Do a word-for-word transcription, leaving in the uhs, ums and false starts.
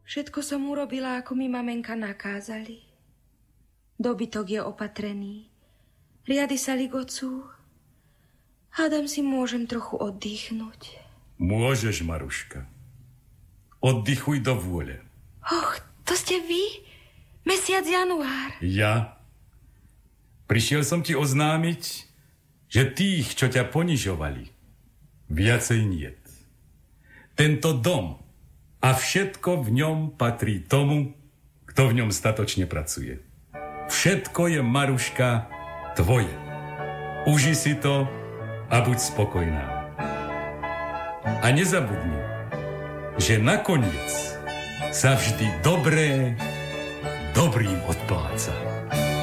Všetko som urobila, ako mi mamenka nakázali. Dobytok je opatrený. Riady sa ligocú. Hádam si môžem trochu oddychnúť. Môžeš, Maruška. Oddychuj do vôle. Och, to ste vy? Mesiac január. Ja? Prišiel som ti oznámiť, že tých, čo ťa ponižovali, viacej niet. Tento dom a všetko v ňom patrí tomu, kto v ňom statočne pracuje. Všetko je, Maruška, tvoje. Uži si to a buď spokojná. A nezabudni, že nakoniec sa vždy dobré dobrým odpláca.